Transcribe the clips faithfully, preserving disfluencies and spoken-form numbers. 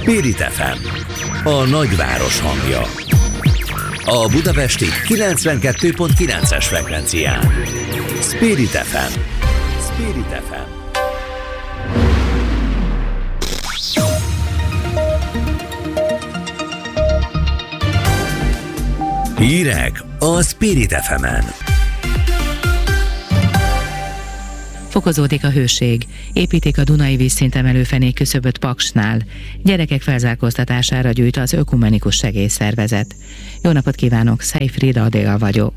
Spirit ef em, a nagyváros hangja. A budapesti kilencvenkettő pont kilences frekvencián. Spirit ef em. Spirit ef em. Hírek a Spirit ef emen. Fokozódik a hőség. Építik a Dunai vízszintemelő fenékküszöböt Paksnál. Gyerekek felzárkóztatására gyűjt az Ökumenikus Segélyszervezet. Jó napot kívánok, Szejfried Adél vagyok.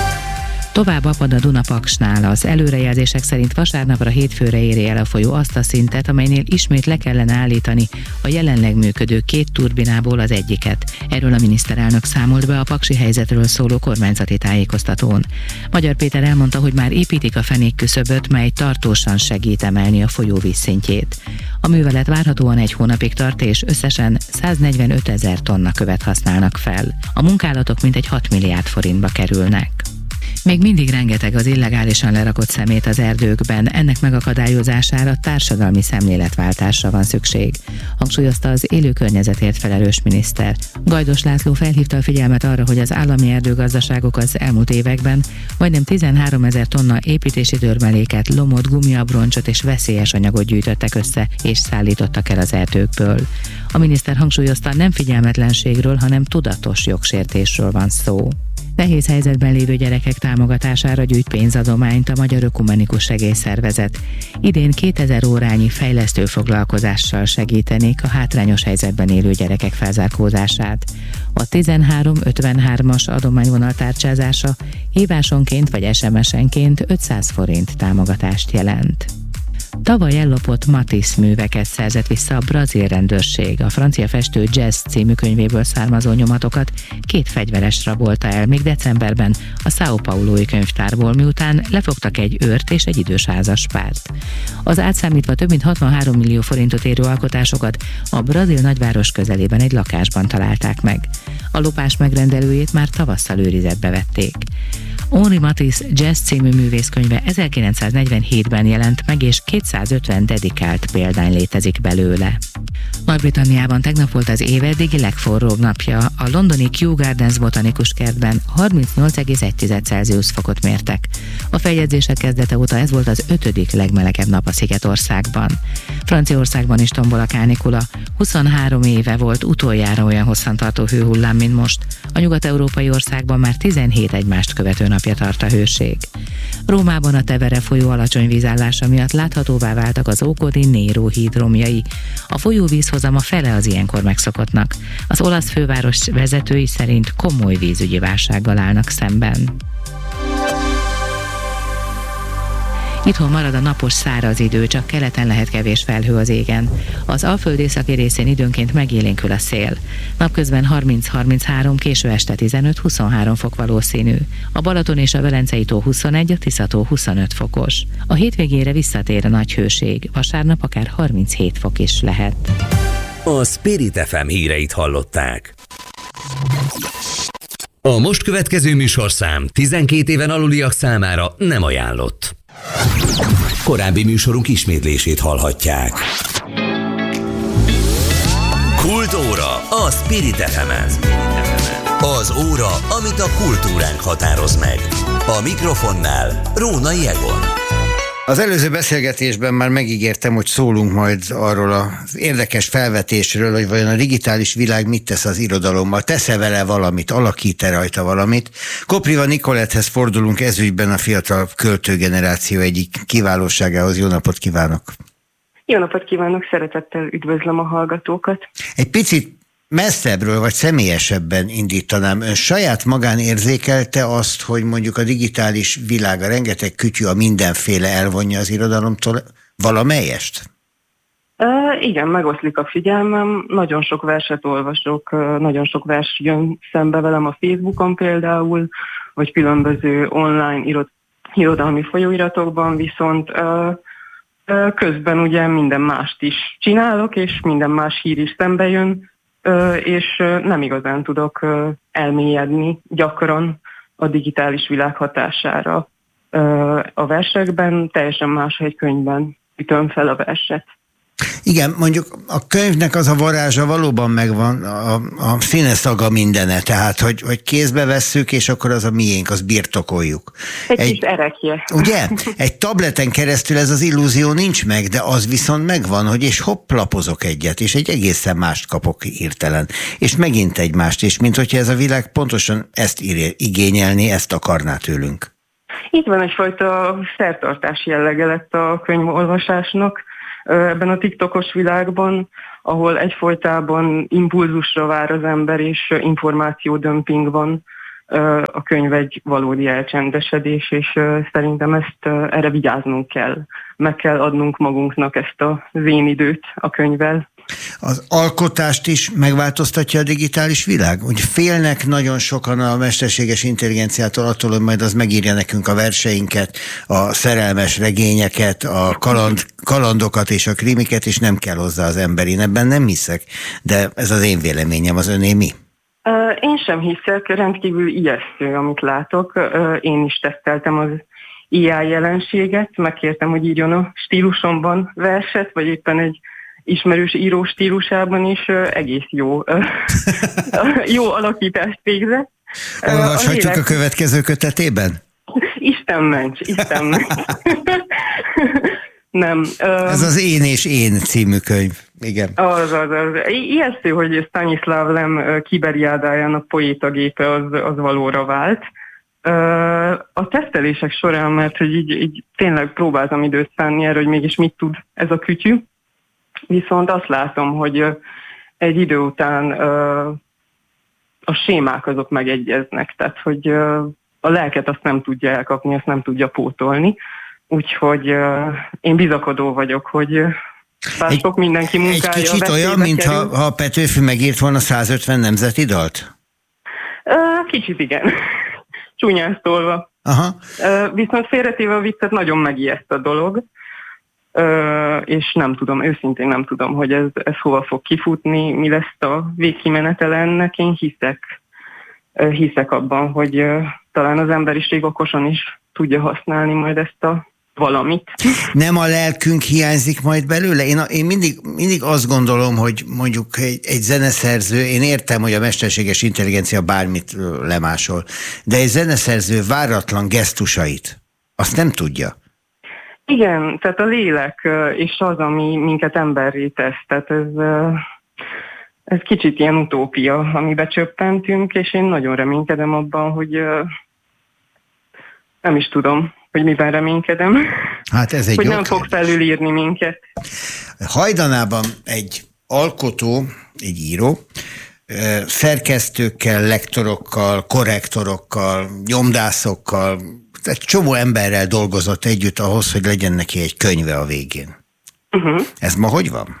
Tovább apad a Duna Paksnál. Az előrejelzések szerint vasárnapra hétfőre éri el a folyó azt a szintet, amelynél ismét le kellene állítani a jelenleg működő két turbinából az egyiket. Erről a miniszterelnök számolt be a paksi helyzetről szóló kormányzati tájékoztatón. Magyar Péter elmondta, hogy már építik a fenékküszöböt, mely tartósan segít emelni a folyó vízszintjét. A művelet várhatóan egy hónapig tart, és összesen száznegyvenötezer tonna követ használnak fel. A munkálatok mintegy hat milliárd forintba kerülnek. Még mindig rengeteg az illegálisan lerakott szemét az erdőkben, ennek megakadályozására társadalmi szemléletváltásra van szükség, hangsúlyozta az élő környezetért felelős miniszter. Gajdos László felhívta a figyelmet arra, hogy az állami erdőgazdaságok az elmúlt években majdnem tizenháromezer tonna építési törmeléket, lomot, gumiabroncsot és veszélyes anyagot gyűjtöttek össze és szállítottak el az erdőkből. A miniszter hangsúlyozta, nem figyelmetlenségről, hanem tudatos jogsértésről van szó. Nehéz helyzetben lévő gyerekek támogatására gyűjt pénzadományt a Magyar Ökumenikus Segélyszervezet. Idén kétezer órányi fejlesztő foglalkozással segítenék a hátrányos helyzetben élő gyerekek felzárkózását. A tizenhárom ötvenhármas adományvonal tárcsázása hívásonként vagy es em es-enként ötszáz forint támogatást jelent. Tavaly ellopott Matisse műveket szerzett vissza a brazil rendőrség. A francia festő Jazz című könyvéből származó nyomatokat két fegyveres rabolta el még decemberben a São Paulói könyvtárból, miután lefogtak egy őrt és egy idős házaspárt. Az átszámítva több mint hatvanhárom millió forintot érő alkotásokat a brazil nagyváros közelében egy lakásban találták meg. A lopás megrendelőjét már tavasszal őrizetbe vették. Henri Matisse Jazz című művészkönyve ezerkilencszáznegyvenhétben jelent meg, és kétszázötven dedikált példány létezik belőle. Nagy-Britanniában tegnap volt az év eddigi legforróbb napja. A londoni Kew Gardens botanikus kertben harmincnyolc egész egy Celsius fokot mértek. A feljegyzések kezdete óta ez volt az ötödik legmelegebb nap a Szigetországban. Franciaországban is tombol a kánikula. huszonhárom éve volt utoljára olyan hosszantartó hőhullám, mint most. A nyugat-európai országban már tizenhét egymást követő napja tart a hőség. Rómában a Tevere folyó alacsony vízállása miatt láthatóvá váltak az ókori Nero híd romjai. A folyó vízhozama fele az ilyenkor megszokottnak. Az olasz főváros vezetői szerint komoly vízügyi válsággal állnak szemben. Itthon marad a napos száraz idő, csak keleten lehet kevés felhő az égen. Az Alföld északi részén időnként megélénkül a szél. Napközben harminc-harminchárom, késő este tizenöt-huszonhárom fok valószínű. A Balaton és a Velencei-tó huszonegy, a Tisza-tó huszonöt fokos. A hétvégére visszatér a nagy hőség, vasárnap akár harminchét fok is lehet. A Spirit ef em híreit hallották. A most következő műsorszám tizenkét éven aluliak számára nem ajánlott. Korábbi műsorunk ismétlését hallhatják. Kultúra a Spirit ef emen. Az óra, amit a kultúránk határoz meg. A mikrofonnál Rónai Egon. Az előző beszélgetésben már megígértem, hogy szólunk majd arról az érdekes felvetésről, hogy vajon a digitális világ mit tesz az irodalommal. Tesz-e vele valamit, alakít-e rajta valamit? Kopriva Nicolettehez fordulunk ezügyben, a fiatal költőgeneráció egyik kiválóságához. Jó napot kívánok! Jó napot kívánok, szeretettel üdvözlöm a hallgatókat. Egy picit messzebbről vagy személyesebben indítanám. Ön saját magán érzékelte azt, hogy mondjuk a digitális világ, a rengeteg kütyű, a mindenféle elvonja az irodalomtól valamelyest? Uh, igen, megoszlik a figyelmem. Nagyon sok verset olvasok, nagyon sok vers jön szembe velem a Facebookon például, vagy különböző online irod- irodalmi folyóiratokban, viszont uh, uh, közben ugye minden mást is csinálok, és minden más hír is szembe jön, és nem igazán tudok elmélyedni gyakran a digitális világ hatására. A versekben teljesen más, egy könyvben ütöm fel a verset. Igen, mondjuk a könyvnek az a varázsa valóban megvan, a, a színeszaga mindene, tehát hogy, hogy kézbe vesszük, és akkor az a miénk, az birtokoljuk. Egy, egy kis erekje. Ugye? Egy tableten keresztül ez az illúzió nincs meg, de az viszont megvan, hogy és hopp, lapozok egyet, és egy egészen mást kapok hirtelen. És megint egy mást, és mint hogyha ez a világ pontosan ezt igényelni, ezt akarná tőlünk. Itt van egyfajta szertartási jellege lett a könyvolvasásnak ebben a TikTokos világban, ahol egyfolytában impulzusra vár az ember, és információdömping van. A könyv egy valódi elcsendesedés, és szerintem ezt erre vigyáznunk kell. Meg kell adnunk magunknak ezt a zénidőt a könyvvel. Az alkotást is megváltoztatja a digitális világ? Úgy félnek nagyon sokan a mesterséges intelligenciától attól, hogy majd az megírja nekünk a verseinket, a szerelmes regényeket, a kaland, kalandokat és a krimiket, és nem kell hozzá az ember. Én ebben nem hiszek, de ez az én véleményem, az öné mi? Én sem hiszek, rendkívül ijesztő, amit látok. Én is teszteltem az i á jelenséget, megkértem, hogy írjon a stílusomban verset, vagy éppen egy ismerős író stílusában is egész jó, jó alakítást végzett. Olvashatjuk a, lélek... a következő kötetében? Isten ments, Isten ments. Nem. Ez az Én és Én című könyv. Igen. Az, az, az. Ijesztő, hogy Stanislav Lem Kiberiádájának poétagépe az, az valóra vált. A tesztelések során, mert hogy így, így tényleg próbáltam időt szánni erre, hogy mégis mit tud ez a kütyű. Viszont azt látom, hogy egy idő után a sémák azok megegyeznek, tehát hogy a lelket azt nem tudja elkapni, azt nem tudja pótolni. Úgyhogy én bizakodó vagyok, hogy bár egy, sok mindenki munkája... Egy kicsit olyan, mintha ha Petőfi megírt volna százötven nemzeti dalt? Kicsit igen. Csúnyán szólva. Aha. Viszont félretéve a viccet nagyon megijeszt a dolog. Uh, és nem tudom, őszintén nem tudom, hogy ez, ez hova fog kifutni, mi lesz a végkimenetele ennek. Én hiszek, uh, hiszek abban, hogy uh, talán az emberiség okosan is tudja használni majd ezt a valamit. Nem a lelkünk hiányzik majd belőle? Én, én mindig, mindig azt gondolom, hogy mondjuk egy, egy zeneszerző, én értem, hogy a mesterséges intelligencia bármit lemásol, de egy zeneszerző váratlan gesztusait, azt nem tudja. Igen, tehát a lélek és az, ami minket emberré tesz, tehát ez, ez kicsit ilyen utópia, amibe csöppentünk, és én nagyon reménykedem abban, hogy nem is tudom, hogy miben reménykedem, hát ez egy hogy nem kérdés. Fog felülírni minket. Hajdanában egy alkotó, egy író, szerkesztőkkel, lektorokkal, korrektorokkal, nyomdászokkal, egy csomó emberrel dolgozott együtt ahhoz, hogy legyen neki egy könyve a végén. Uh-huh. Ez ma hogy van?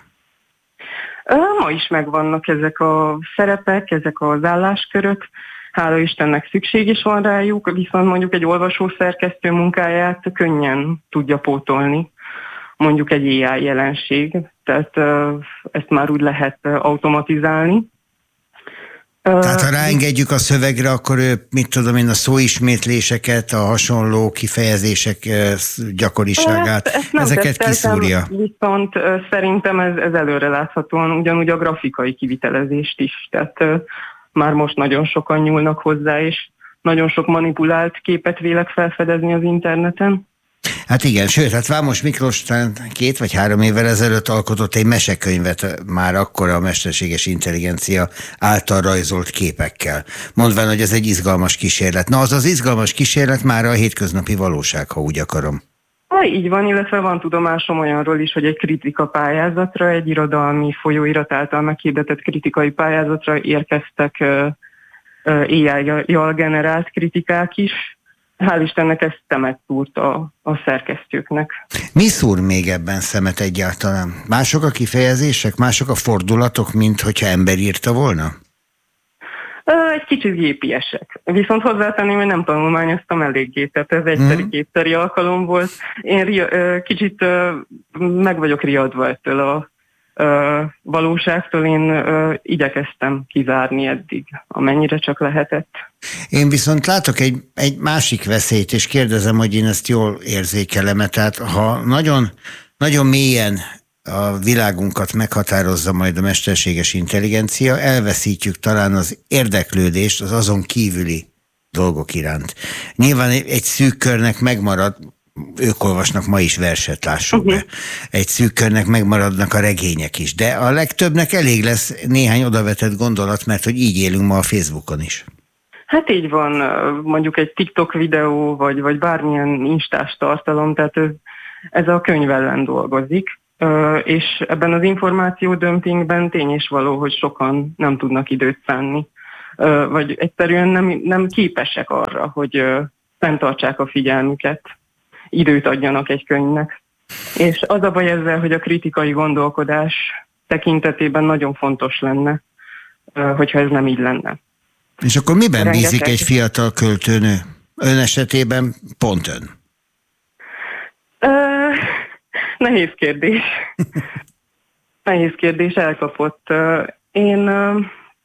Ma is megvannak ezek a szerepek, ezek az álláskörök. Hála Istennek szükség is van rájuk, viszont mondjuk egy olvasó-szerkesztő munkáját könnyen tudja pótolni. Mondjuk egy á i jelenség, tehát ezt már úgy lehet automatizálni. Tehát ha ráengedjük a szövegre, akkor ő, mit tudom én, a szóismétléseket, a hasonló kifejezések gyakoriságát, ezt, ezt ezeket kiszúrja. Viszont szerintem ez, ez előreláthatóan ugyanúgy a grafikai kivitelezést is. Tehát már most nagyon sokan nyúlnak hozzá, és nagyon sok manipulált képet vélek felfedezni az interneten. Hát igen, sőt, hát Vámos Miklós két vagy három évvel ezelőtt alkotott egy mesekönyvet már akkor a mesterséges intelligencia által rajzolt képekkel. Mondván, hogy ez egy izgalmas kísérlet. Na, az az izgalmas kísérlet már a hétköznapi valóság, ha úgy akarom. Ha, így van, illetve van tudomásom olyanról is, hogy egy kritika pályázatra, egy irodalmi folyóirat által meghirdetett kritikai pályázatra érkeztek uh, uh, á i-jal generált kritikák is. Hál' Istennek ez szemet szúrt a, a szerkesztőknek. Mi szúr még ebben szemet egyáltalán? Mások a kifejezések, mások a fordulatok, mint hogyha ember írta volna? Egy kicsit gépiesek. Viszont hozzátenném, hogy nem tanulmányoztam eléggé, tehát ez egyszeri-kétszeri hmm. alkalom volt. Én ria, kicsit meg vagyok riadva ettől a valóságtól, én igyekeztem kizárni eddig, amennyire csak lehetett. Én viszont látok egy, egy másik veszélyt, és kérdezem, hogy én ezt jól érzékelem, tehát ha nagyon, nagyon mélyen a világunkat meghatározza majd a mesterséges intelligencia, elveszítjük talán az érdeklődést az azon kívüli dolgok iránt. Nyilván egy szűk körnek megmarad, ők olvasnak ma is verset, lássuk be. Egy szűk körnek megmaradnak a regények is, de a legtöbbnek elég lesz néhány odavetett gondolat, mert hogy így élünk ma a Facebookon is. Hát így van, mondjuk egy TikTok videó, vagy, vagy bármilyen instás tartalom, tehát ez a könyv ellen dolgozik, és ebben az információdömpingben tény és való, hogy sokan nem tudnak időt szánni, vagy egyszerűen nem, nem képesek arra, hogy fenntartsák a figyelmüket, időt adjanak egy könyvnek. És az a baj ezzel, hogy a kritikai gondolkodás tekintetében nagyon fontos lenne, hogyha ez nem így lenne. És akkor miben Rengeteg. bízik egy fiatal költőnő? Ön esetében pont ön. Ö, nehéz kérdés. nehéz kérdés, elkapott. Én ö,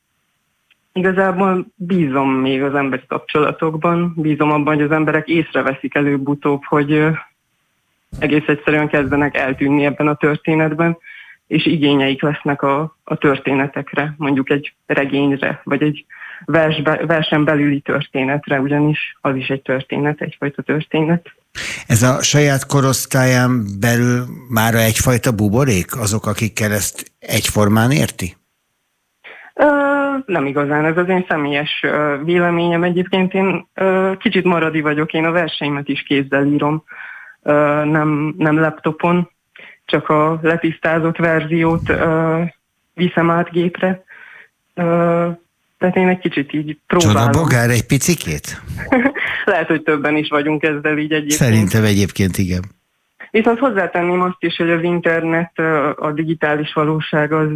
igazából bízom még az emberi kapcsolatokban, bízom abban, hogy az emberek észreveszik előbb-utóbb, hogy ö, egész egyszerűen kezdenek eltűnni ebben a történetben, és igényeik lesznek a, a történetekre, mondjuk egy regényre, vagy egy versbe, versen belüli történetre, ugyanis az is egy történet, egyfajta történet. Ez a saját korosztályán belül mára egyfajta buborék, azok, akikkel ezt egyformán érti? Ö, nem igazán, ez az én személyes ö, véleményem. Egyébként én ö, kicsit maradi vagyok, én a verseimet is kézzel írom, ö, nem, nem laptopon, csak a letisztázott verziót ö, viszem át gépre. Ö, tehát én egy kicsit így próbálom. Csodabogár egy picikét? Lehet, hogy többen is vagyunk ezzel így egyébként. Szerintem egyébként igen. Viszont hozzátenném azt is, hogy az internet, a digitális valóság az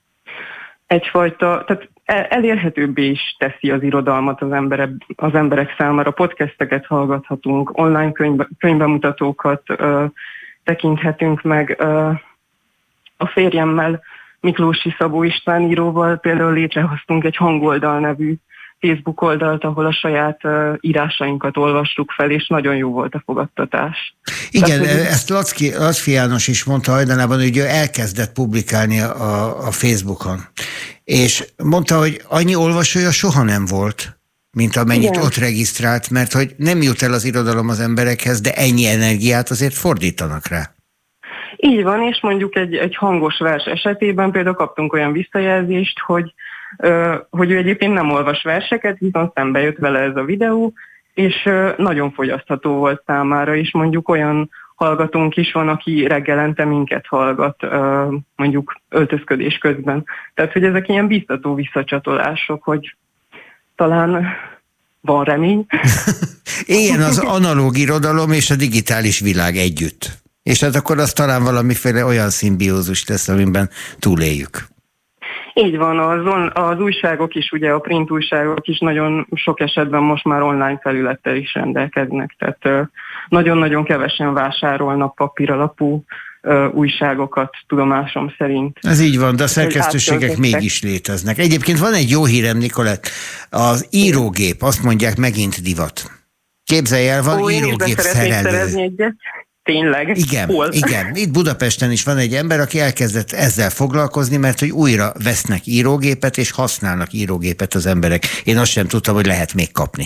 egyfajta, tehát elérhetőbbé is teszi az irodalmat az, emberek, az emberek számára. Podcasteket hallgathatunk, online könyv, könyvbemutatókat ö, tekinthetünk meg. Ö, a férjemmel, Miklósi Szabó István íróval például létrehoztunk egy Hangoldal nevű Facebook oldalt, ahol a saját uh, írásainkat olvastuk fel, és nagyon jó volt a fogadtatás. Igen, Tehát, hogy... ezt Lacki, Lacki János is mondta hajdanában, hogy ő elkezdett publikálni a, a Facebookon. És mondta, hogy annyi olvasója soha nem volt, mint amennyit Igen. ott regisztrált, mert hogy nem jut el az irodalom az emberekhez, de ennyi energiát azért fordítanak rá. Így van, és mondjuk egy, egy hangos vers esetében például kaptunk olyan visszajelzést, hogy, uh, hogy ő egyébként nem olvas verseket, viszont szembe jött vele ez a videó, és uh, nagyon fogyasztható volt számára, és mondjuk olyan hallgatónk is van, aki reggelente minket hallgat, uh, mondjuk öltözködés közben. Tehát, hogy ezek ilyen biztató visszacsatolások, hogy talán van remény. Éljen az analóg irodalom és a digitális világ együtt. És hát akkor az talán valamiféle olyan szimbiózus lesz, amiben túléljük. Így van, az, az újságok is, ugye a print újságok is nagyon sok esetben most már online felülettel is rendelkeznek, tehát nagyon-nagyon kevesen vásárolnak papíralapú újságokat, tudomásom szerint. Ez így van, de a szerkesztőségek mégis léteznek. Egyébként van egy jó hírem, Nikolett, az írógép, azt mondják, megint divat. Képzelj el, van Ó, írógép szerelő. Tényleg? Igen, Hol? igen. Itt Budapesten is van egy ember, aki elkezdett ezzel foglalkozni, mert hogy újra vesznek írógépet, és használnak írógépet az emberek. Én azt sem tudtam, hogy lehet még kapni.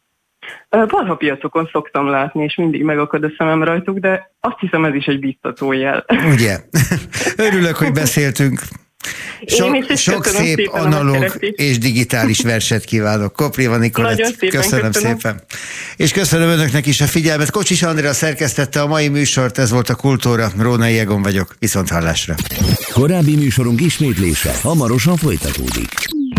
Balhapiacokon szoktam látni, és mindig megakad a szemem rajtuk, de azt hiszem, ez is egy biztató jel. Ugye? Örülök, hogy beszéltünk. Sok, sok szép analóg és digitális verset kívánok. Kopriva Nikolett, szépen, köszönöm, köszönöm szépen. És köszönöm önöknek is a figyelmet. Kocsis Andrea szerkesztette a mai műsort, ez volt a Kultúra. Rónai Egon vagyok, viszonthallásra. Korábbi műsorunk ismétlése hamarosan folytatódik.